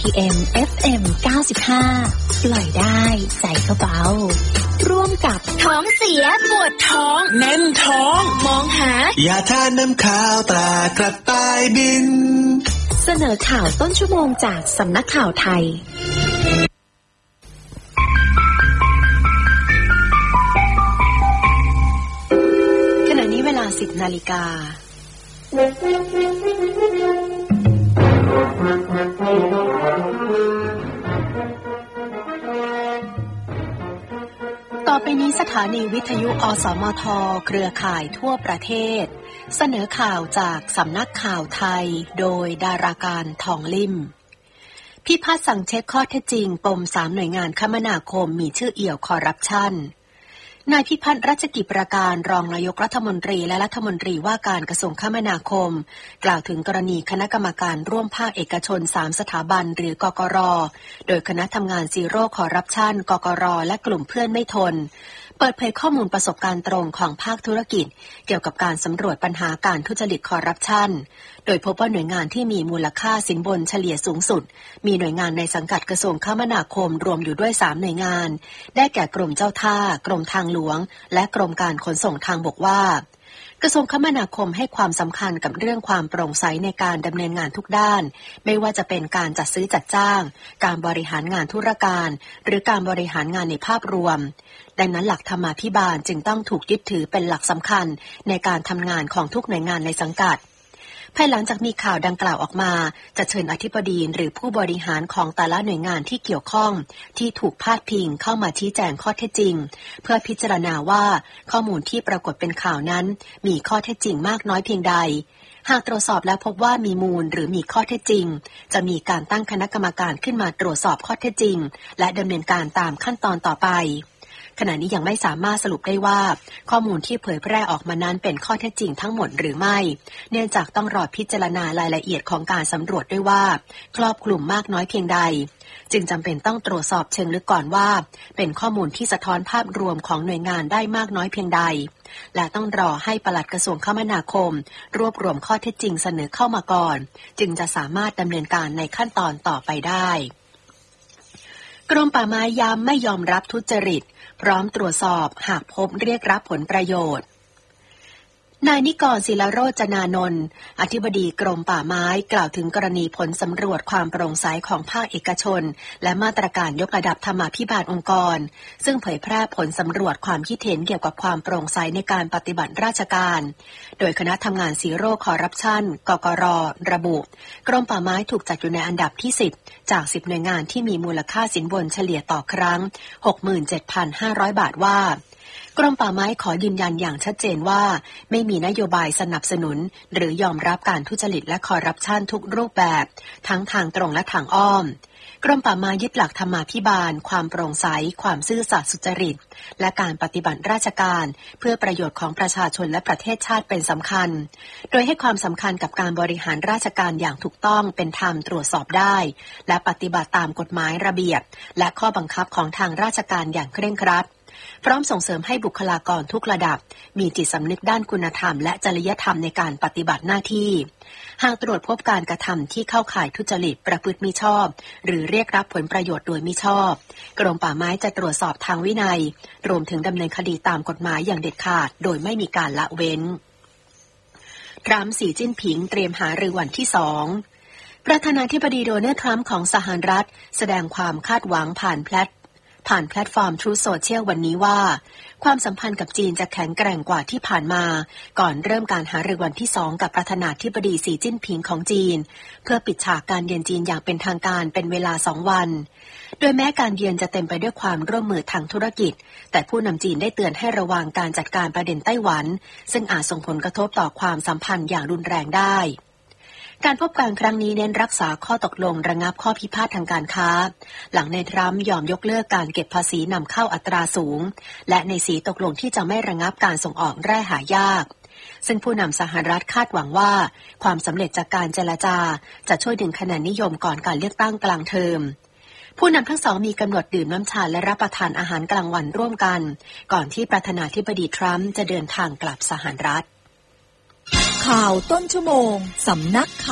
PM FM 95ปล่อยได้ใจก็เบาร่วมกับท้องเสียปวดท้องแน่นท้องมองหายาทาน้ำข้าวตรากระต่ายบินเสนอข่าวต้นชั่วโมงจากสำนักข่าวไทยขณะนี้เวลา 10 นาฬิกาต่อไปนี้สถานีวิทยุอสมทเครือข่ายทั่วประเทศเสนอข่าวจากสำนักข่าวไทยโดยดาราการทองลิ่มพิพาทสั่งเช็คข้อเท็จจริงปม3หน่วยงานคมนาคมมีชื่อเอี่ยวคอร์รัปชันนายพิพัฒน์รัชกิจประการรองนายกรัฐมนตรีและรัฐมนตรีว่าการกระทรวงคมนาคมกล่าวถึงกรณีคณะกรรมการร่วมภาคเอกชน3สถาบันหรือกกร.โดยคณะทำงานซีโร่คอร์รัปชันกกร.และกลุ่มเพื่อนไม่ทนเปิดเผยข้อมูลประสบการณ์ตรงของภาคธุรกิจเกี่ยวกับการสำรวจปัญหาการทุจริตคอร์รัปชันโดยพบว่าหน่วยงานที่มีมูลค่าสินบนเฉลี่ยสูงสุดมีหน่วยงานในสังกัดกระทรวงคมนาคมรวมอยู่ด้วย3หน่วยงานได้แก่กรมเจ้าท่ากรมทางหลวงและกรมการขนส่งทางบกว่ากระทรวงคมนาคมให้ความสำคัญกับเรื่องความโปร่งใสในการดำเนินงานทุกด้านไม่ว่าจะเป็นการจัดซื้อจัดจ้างการบริหารงานธุรการหรือการบริหารงานในภาพรวมดังนั้นหลักธรรมาภิบาลจึงต้องถูกยึดถือเป็นหลักสำคัญในการทำงานของทุกหน่วยงานในสังกัดภายหลังจากมีข่าวดังกล่าวออกมาจะเชิญอธิบดีหรือผู้บริหารของแต่ละหน่วยงานที่เกี่ยวข้องที่ถูกพาดพิงเข้ามาชี้แจงข้อเท็จจริงเพื่อพิจารณาว่าข้อมูลที่ปรากฏเป็นข่าวนั้นมีข้อเท็จจริงมากน้อยเพียงใดหากตรวจสอบแล้วพบว่ามีมูลหรือมีข้อเท็จจริงจะมีการตั้งคณะกรรมการขึ้นมาตรวจสอบข้อเท็จจริงและดำเนินการตามขั้นตอนต่อไปขณะนี้ยังไม่สามารถสรุปได้ว่าข้อมูลที่เผยแพร่ออกมานั้นเป็นข้อเท็จจริงทั้งหมดหรือไม่เนื่องจากต้องรอพิจารณารายละเอียดของการสำรวจด้วยว่าครอบคลุมมากน้อยเพียงใดจึงจำเป็นต้องตรวจสอบเชิงลึกก่อนว่าเป็นข้อมูลที่สะท้อนภาพรวมของหน่วยงานได้มากน้อยเพียงใดและต้องรอให้ปลัดกระทรวงคมนาคมรวบรวมข้อเท็จจริงเสนอเข้ามาก่อนจึงจะสามารถดำเนินการในขั้นตอนต่อไปได้กรมป่าไม้ย้ำไม่ยอมรับทุจริตพร้อมตรวจสอบหากพบเรียกรับผลประโยชน์นายนิกร ศิลโรจนานนท์อธิบดีกรมป่าไม้กล่าวถึงกรณีผลสำรวจความโปร่งใสของภาคเอกชนและมาตรการยกระดับธรรมาภิบาลองค์กรซึ่งเผยแพร่ผลสำรวจความคิดเห็นเกี่ยวกับความโปร่งใสในการปฏิบัติราชการโดยคณะทำงานซีโร่คอร์รัปชันกกร.ระบุกรมป่าไม้ถูกจัดอยู่ในอันดับที่10จาก10หน่วยงานที่มีมูลค่าสินบนเฉลี่ยต่อครั้ง 67,500 บาทว่ากรมป่าไม้ขอยืนยันอย่างชัดเจนว่าไม่มีนโยบายสนับสนุนหรือยอมรับการทุจริตและคอร์รัปชันทุกรูปแบบทั้งทางตรงและทางอ้อมกรมป่าไม้ยึดหลักธรรมาภิบาลความโปร่งใสความซื่อสัตย์สุจริตและการปฏิบัติราชการเพื่อประโยชน์ของประชาชนและประเทศชาติเป็นสำคัญโดยให้ความสำคัญกับการบริหารราชการอย่างถูกต้องเป็นธรรมตรวจสอบได้และปฏิบัติตามกฎหมายระเบียบและข้อบังคับของทางราชการอย่างเคร่งครัดพร้อมส่งเสริมให้บุคลากรทุกระดับมีจิตสำนึกด้านคุณธรรมและจริยธรรมในการปฏิบัติหน้าที่หากตรวจพบการกระทำที่เข้าข่ายทุจริตประพฤติมิชอบหรือเรียกรับผลประโยชน์โดยมิชอบกรมป่าไม้จะตรวจสอบทางวินัยรวมถึงดำเนินคดีตามกฎหมายอย่างเด็ดขาดโดยไม่มีการละเว้นทรัมป์สีจิ้นผิงเตรียมหารือวันที่2ประธานาธิบดีโดนัลด์ทรัมป์ของสหรัฐแสดงความคาดหวังผ่านแพลตฟอร์ม Truth Social วันนี้ว่าความสัมพันธ์กับจีนจะแข็งแกร่งกว่าที่ผ่านมาก่อนเริ่มการหารือวันที่2กับประธานาธิบดีสีจิ้นผิงของจีนเพื่อปิดฉากการเยือนจีนอย่างเป็นทางการเป็นเวลา2วันโดยแม้การเยือนจะเต็มไปด้วยความร่วมมือทางธุรกิจแต่ผู้นำจีนได้เตือนให้ระวังการจัดการประเด็นไต้หวันซึ่งอาจส่งผลกระทบต่อความสัมพันธ์อย่างรุนแรงได้การพบกันครั้งนี้เน้นรักษาข้อตกลงระงับข้อพิพาททางการค้าหลังนายทรัมป์ยอมยกเลิกการเก็บภาษีนำเข้าอัตราสูงและในสีตกลงที่จะไม่ระงับการส่งออกแร่หายากซึ่งผู้นำสหรัฐคาดหวังว่าความสำเร็จจากการเจรจาจะช่วยดึงคะแนนนิยมก่อนการเลือกตั้งกลางเทอมผู้นำทั้งสองมีกำหนดดื่มน้ำชาและรับประทานอาหารกลางวันร่วมกันก่อนที่ประธานาธิบดีทรัมป์จะเดินทางกลับสหรัฐข่าวต้นชั่วโมงสำนักข่าว